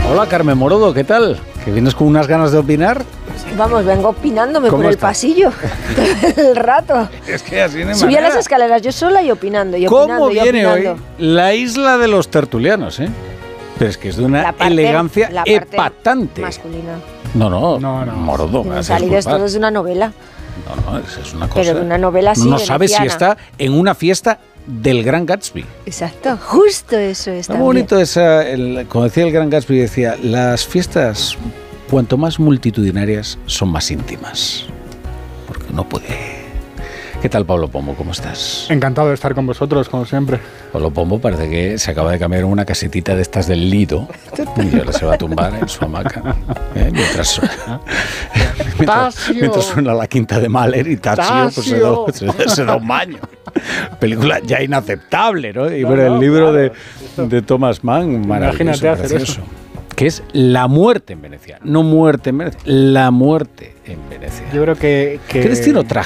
Hola, Carmen Morodo, ¿qué tal? ¿Que vienes con unas ganas de opinar? Vamos, vengo opinándome por el pasillo todo el rato. Es que así no hay Subí a manera. las escaleras yo sola y opinando, ¿Cómo viene hoy la isla de los tertulianos, Pero es que es de una elegancia epatante. Masculina. No, Morodo. Salido esto es de una novela. No, es una cosa. Pero de una novela así. No sabes si está en una fiesta del Gran Gatsby. Exacto, justo eso está. Muy bonito esa, como decía el Gran Gatsby, decía, las fiestas, cuanto más multitudinarias, son más íntimas. Porque no puede... ¿Qué tal, Pablo Pombo? ¿Cómo estás? Encantado de estar con vosotros, como siempre. Pablo Pombo parece que se acaba de cambiar una casetita de estas del Lido y ahora se va a tumbar en su hamaca. Mientras suena la quinta de Mahler y Tazio pues se da un baño. Película ya inaceptable, ¿no? Y bueno, el libro de Thomas Mann, maravilloso. Imagínate hacer eso. Que es La muerte en Venecia. No muerte en Venecia, La muerte en Venecia. Yo creo que... ¿Qué destino trágico